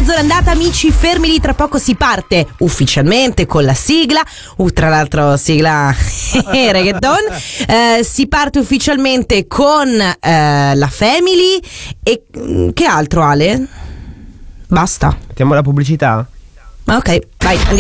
mezz'ora andata, amici, fermi lì, tra poco si parte ufficialmente con la sigla, tra l'altro sigla reggaeton, si parte ufficialmente con la Family e che altro, Ale? Basta. Mettiamo la pubblicità? Ok, vai, andiamo.